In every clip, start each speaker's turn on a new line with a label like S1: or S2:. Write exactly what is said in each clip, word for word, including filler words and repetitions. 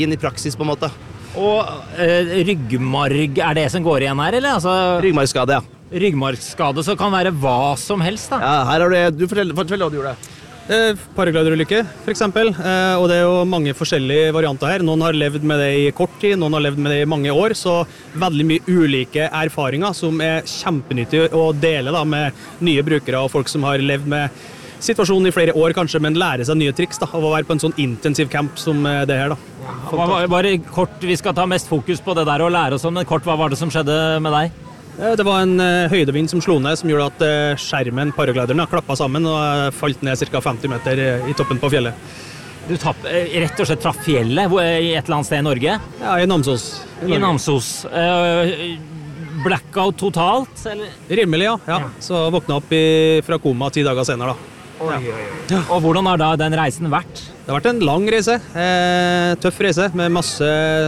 S1: inn i praksis på en måte.
S2: Og eh, ryggmarg, er det som går igjen her, eller? Altså,
S1: Ryggmargskade, ja.
S2: Ryggmargskade, så kan være hva som helst, da.
S1: Ja, her har du, du fortell, fortell hva du gjorde.
S3: Eh, Paragliderulykke, for eksempel. Eh, og det er jo mange forskjellige varianter her. Noen har levd med det i kort tid, noen har levd med det i mange år, så veldig mye ulike erfaringer som er kjempenyttige å dele da, med nye brukere og folk som har levd med situasjonen i flere år kanskje, men lære seg nye triks da, av å være på en sånn intensiv camp som det her da.
S2: Hva, bare kort, vi skal ta mest fokus på det der og lære oss om, men kort, hva var det som skjedde med deg?
S3: Det var en uh, høydevind som slo ned, som gjorde at uh, skjermen, paraglideren, klappet sammen og uh, falt ned ca. femti meter uh, i toppen på fjellet.
S2: Du tapp, uh, rett og slett traff fjellet uh, i et eller annet sted i Norge?
S3: Ja, i Namsos.
S2: I, I Namsos. Uh, blackout totalt, eller?
S3: Rimelig, ja. ja. ja. Så våkna opp i, fra koma ti dager senere da.
S2: Oi, oi, oi. Ja. Og hvordan har da den reisen vært?
S3: Det har vært en lang reise, eh, tøff reise med masse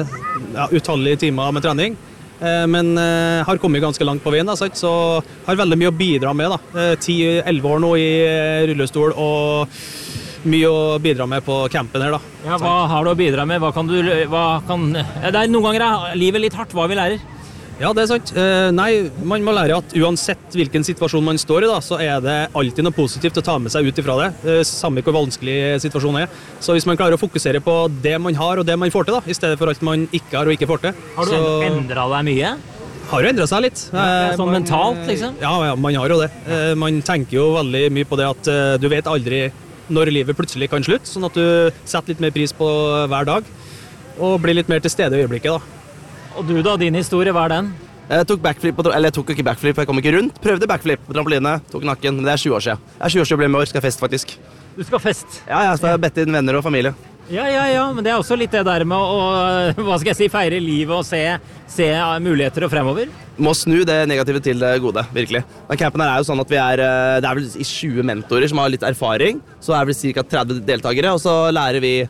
S3: ja, utallige timer med trening. Men uh, har kommet ganske langt på veien, da, så har veldig mye å bidra med. ti til elleve år nå i rullestol og mye å bidra med på campen her. Da.
S2: Ja, hva har du å bidra med? Hva kan du, hva kan, det er noen ganger er livet litt hardt, hva vi lærer?
S3: Ja, det er sant. Uh, nei, man må lære at uansett hvilken situasjon man står i, da, så er det alltid noe positivt å ta med seg ut ifra det. Uh, samme hvor vanskelig situasjonen er. Så hvis man klarer å fokusere på det man har og det man får til, da, i stedet for alt man ikke har og ikke får til.
S2: Har du
S3: så
S2: endret deg mye?
S3: Har jo endret seg litt.
S2: Ja, sånn man, mentalt, liksom?
S3: Ja, ja, man har jo det. Uh, man tenker jo veldig mye på det at uh, du vet aldri når livet plutselig kan slutte, sånn at du setter litt mer pris på hver dag og blir litt mer til stede i øyeblikket, da.
S2: Og du da, din historie, hva er den?
S1: Jeg tok backflip, på, eller jeg tok ikke backflip, jeg kom ikke rundt. Prøvde backflip på trampoline, tok nakken, men det er tjue år siden. Det er tjue år siden jeg ble med år, skal fest faktisk.
S2: Du skal fest?
S1: Ja, jeg skal bette inn venner og familie.
S2: Ja, ja, ja, men det er også litt det der med å, hva skal jeg si, feire livet og se, se muligheter og fremover.
S1: Må snu det negative til det gode, virkelig. Men campen her er jo sånn at vi er, det er vel i tjue mentorer som har litt erfaring, så er vel ca. tretti deltakere, og så lærer vi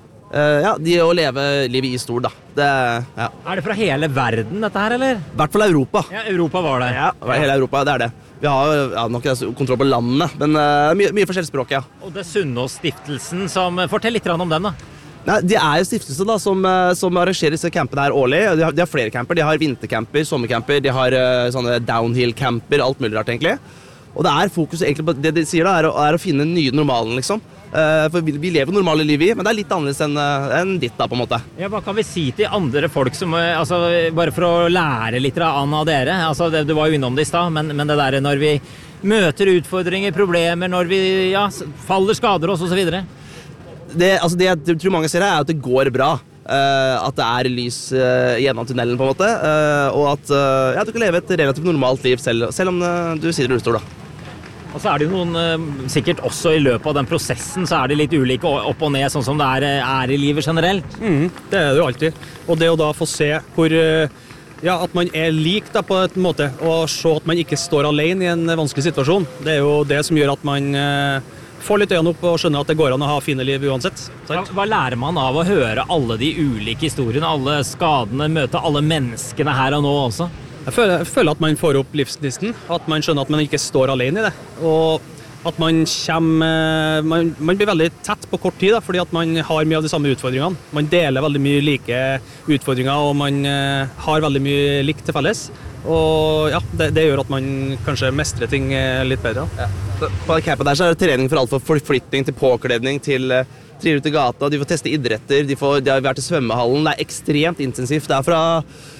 S1: Uh, ja, de å leve livet i stol, da. Det, ja.
S2: Er det fra hele verden, dette her, eller?
S1: I hvert fall Europa.
S2: Ja, Europa var det.
S1: Ja, hele Europa, det er det. Vi har ja, nok kontroll på landene, men uh, mye, mye forskjellig språk, ja.
S2: Og det Sunnaas-stiftelsen, som, fortell litt om den, da.
S1: Nei, de er jo stiftelse da, som, som arrangerer disse campene her årlig. De har, de har flere camper, de har vintercamper, sommercamper, de har uh, sånne downhill-camper, alt mulig rart, egentlig. Og det er fokus egentlig på det de sier da, er å, er å finne nye normalen, liksom. Uh, for vi, vi lever normale liv i, men det er litt annerledes enn uh, en ditt da, på en måte.
S2: Ja, hva kan vi si til andre folk som, uh, altså, bare for å lære litt av dere, altså, det, du var jo innom det i sted, men, men det der når vi møter utfordringer, problemer, når vi ja, faller, skader oss og så videre.
S1: Det, altså, det jeg tror mange ser her er at det går bra. Uh, at det er lys uh, gjennom tunnelen på en måte, uh, og at uh, ja, du kan leve et relativt normalt liv selv, selv om uh, du sitter i rullestol da.
S2: Og så er det jo noen, sikkert også i løpet av den prosessen, så er det litt ulike opp og ned, sånn som det er, er i livet generelt.
S3: Mm, det er det jo alltid. Og det å da få se hvor, ja, at man er lik da på en måte, og se at man ikke står alene i en vanskelig situasjon, det er jo det som gjør at man eh, får litt øynene opp og skjønner at det går an å ha fine liv uansett.
S2: Hva, hva lærer man av å høre alle de ulike historiene, alle skadene, møte alle menneskene her og nå også?
S3: Jeg føler, jeg føler at man får opp livsgnisten, at man skjønner at man ikke står alene i det, og at man kommer, man, man blir veldig tett på kort tid, da, fordi at man har mye av de samme utfordringene. Man deler veldig mye like utfordringer, og man uh, har veldig mye likt til felles. Og ja, det, det gjør at man kanskje mestrer ting litt bedre.
S1: Ja. På campen der så er det trening for alt fra forflytting til påkledning til uh, trier ut i gata, de får teste idretter, de, får, de har vært i svømmehallen, det er ekstremt intensivt. Det er fra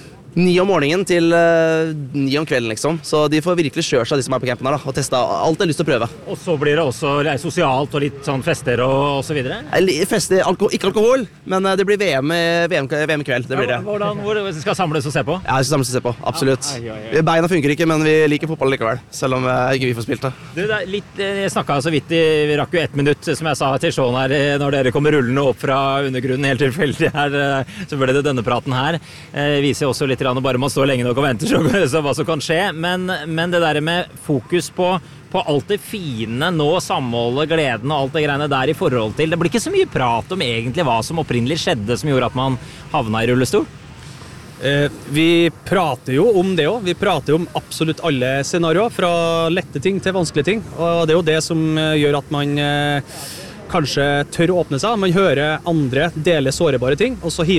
S1: ni om morgenen til uh, ni om kvelden, liksom. Så de får virkelig kjøre seg, de som er på campen her, da, og teste alt de har lyst til å prøve.
S2: Og så blir det også sosialt og litt sånn fester og, og så videre?
S1: Fester, alko ikke alkohol, men uh, det blir V M, V M, V M i kveld, det blir det.
S2: Ja, hvordan, hvor vi skal samles og se på?
S1: Ja, vi skal samles og se på, absolutt. Ja, ja, ja. Beina funker ikke, men vi liker fotball likevel, selv om uh, ikke vi får spilt det.
S2: Du, det er litt, jeg snakket så vidt, vi rakk jo ett minutt, som jeg sa til Sean her, når dere kommer rullende opp fra undergrunnen helt tilfeldig her, så ble det denne praten her. Eh, viser også litt, bare man står lenge nok og venter så, så hva som kan skje, men, men det der med fokus på, på alt det fine nå, samholdet, gleden og alt det greiene der i forhold til, det blir ikke så mye prat om egentlig hva som opprinnelig skjedde som gjorde at man havna i rullestol?
S3: Eh, vi prater jo om det også, vi prater jo om absolutt alle scenarioer, fra lette ting til vanskelige ting, og det er jo det som gjør at man eh, kanskje tør å åpne seg, man hører andre dele sårbare ting, og så hiver